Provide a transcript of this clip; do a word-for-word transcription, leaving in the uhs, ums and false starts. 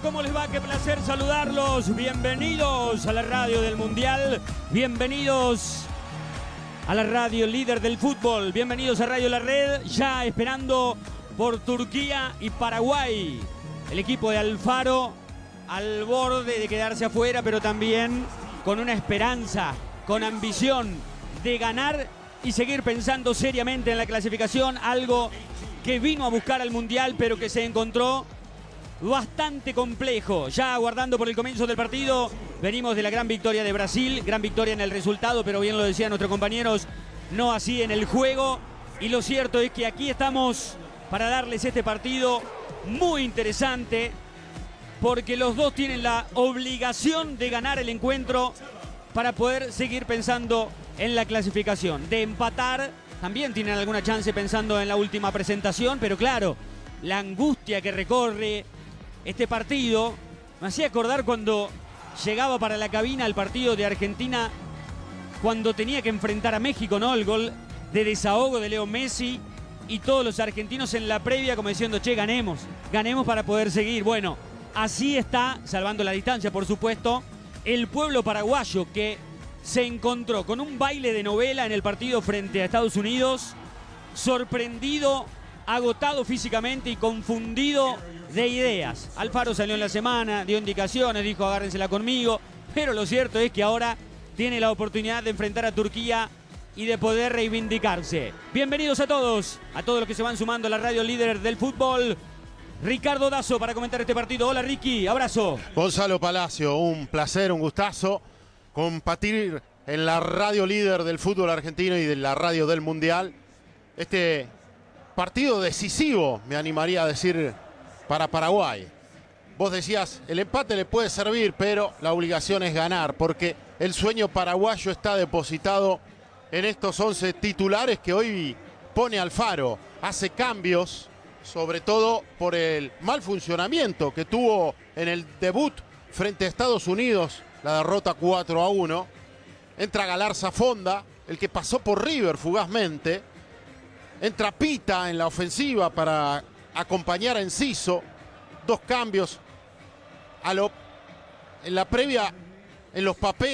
¿Cómo les va? Qué placer saludarlos. Bienvenidos a la radio del Mundial. Bienvenidos a la radio líder del fútbol. Bienvenidos a Radio La Red. Ya esperando por Turquía y Paraguay. El equipo de Alfaro al borde de quedarse afuera, pero también con una esperanza, con ambición de ganar y seguir pensando seriamente en la clasificación. Algo que vino a buscar al Mundial, pero que se encontró bastante complejo. Ya aguardando por el comienzo del partido, venimos de la gran victoria de Brasil, gran victoria en el resultado, pero bien lo decían nuestros compañeros, no así en el juego. Y lo cierto es que aquí estamos para darles este partido muy interesante, porque los dos tienen la obligación de ganar el encuentro para poder seguir pensando en la clasificación. De empatar, también tienen alguna chance pensando en la última presentación, pero claro, la angustia que recorre este partido me hacía acordar cuando llegaba para la cabina al partido de Argentina, cuando tenía que enfrentar a México, ¿no? El gol de desahogo de Leo Messi y todos los argentinos en la previa como diciendo, che, ganemos, ganemos para poder seguir. Bueno, así está, salvando la distancia, por supuesto, el pueblo paraguayo, que se encontró con un baile de novela en el partido frente a Estados Unidos, sorprendido, agotado físicamente y confundido de ideas. Alfaro salió en la semana, dio indicaciones, dijo agárrensela conmigo, pero lo cierto es que ahora tiene la oportunidad de enfrentar a Turquía y de poder reivindicarse. Bienvenidos a todos, a todos los que se van sumando a la radio líder del fútbol. Ricardo Dazo para comentar este partido. Hola Ricky, abrazo. Gonzalo Palacio, un placer, un gustazo compartir en la radio líder del fútbol argentino y de la radio del Mundial este partido decisivo, me animaría a decir, para Paraguay. Vos decías, el empate le puede servir, pero la obligación es ganar, porque el sueño paraguayo está depositado en estos once titulares que hoy pone Alfaro. Hace cambios, sobre todo por el mal funcionamiento que tuvo en el debut frente a Estados Unidos, la derrota cuatro a uno. Entra Galarza Fonda, el que pasó por River fugazmente. Entra Pita en la ofensiva para acompañar a Enciso. Dos cambios a lo, en la previa, en los papeles.